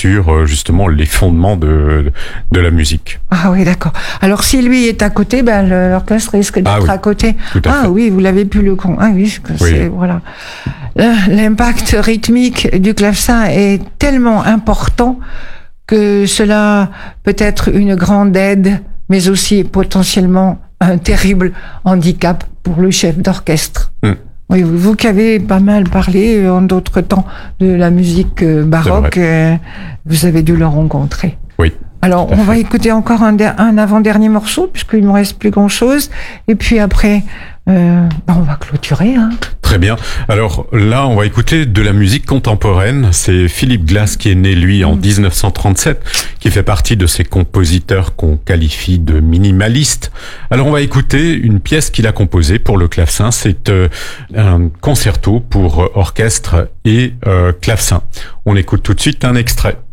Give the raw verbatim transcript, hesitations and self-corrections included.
sur justement les fondements de, de la musique. Ah oui, d'accord. Alors si lui est à côté, ben, l'orchestre risque d'être ah, oui. à côté. Tout à ah fait. oui, vous l'avez pu le con. Ah oui, c'est, oui. voilà. L'impact rythmique du clavecin est tellement important que cela peut être une grande aide, mais aussi potentiellement un terrible handicap pour le chef d'orchestre. Mm. Oui, vous qui avez pas mal parlé en d'autres temps de la musique baroque, euh, vous avez dû le rencontrer. Oui. Alors, on va écouter encore un, de- un avant-dernier morceau, puisqu'il ne me reste plus grand-chose. Et puis après, euh, ben on va clôturer. Hein. Très bien. Alors là, on va écouter de la musique contemporaine. C'est Philip Glass qui est né, lui, en dix-neuf cent trente-sept, qui fait partie de ces compositeurs qu'on qualifie de minimalistes. Alors, on va écouter une pièce qu'il a composée pour le clavecin. C'est euh, un concerto pour orchestre et euh, clavecin. On écoute tout de suite un extrait.